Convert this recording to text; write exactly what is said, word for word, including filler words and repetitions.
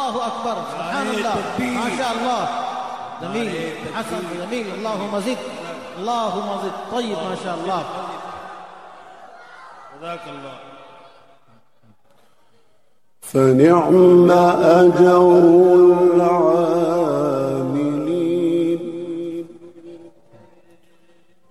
الله أكبر، سبحان الله، ما شاء الله، جميل حسن، جميل، اللهم زد، اللهم زد، طيب ما شاء الله، جزاك الله. فنعم أجر